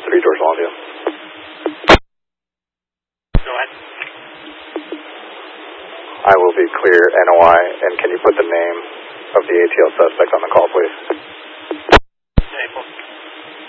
3 George Longview. Go ahead. I will be clear NOI, and can you put the name of the ATL suspect on the call, please?